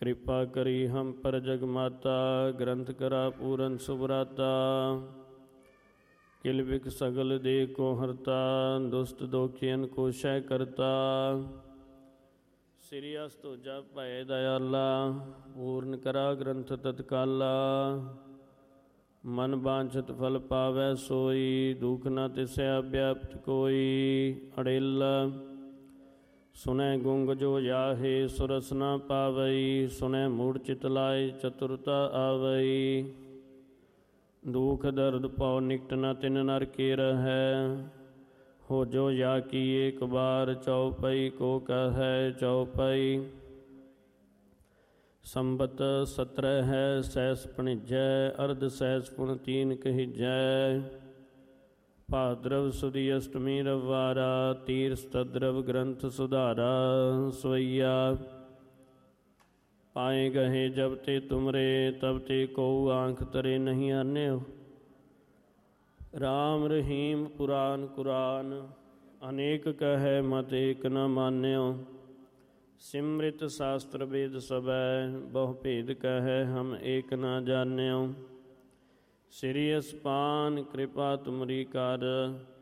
कृपा करी हम पर जग माता, ग्रंथ करा पूरन सुभराता। किल बिक सगल दे को हरता, दुष्ट दोखियन को शय करता। श्री अस्तु जप भय दयाला, पूर्ण करा ग्रंथ तत्काला। मन बांछत फल पावै सोई, दुख न तिसै व्याप्त कोई। अड़ेला सुनै गुंग जो याहे, सुरस न पावई। सुनै मूढ़ चित लाए, चतुरता आवई। दुख दर्द पाओ निकट न तिन नर के रहै। हो जो या की एक बार, चौपई को कहै चौपई। संबत 17 है सैस भणिजै, अर्ध सैस पुण 3 कहिजै। भाद्रव सुदी अष्टमी रविवारा, तीर्थ तद्रव ग्रंथ सुधारा। सोइया पाए गहे जब ते तुमरे, तब ते को आँख तरे नहीं आन्यो। राम रहीम पुराण कुरान, अनेक कहे मत एक न मान्यो। सिमृत शास्त्र वेद सबै, बहु भेद कहे हम एक न जान्यो। श्री अस्पान कृपा तुमरी कर,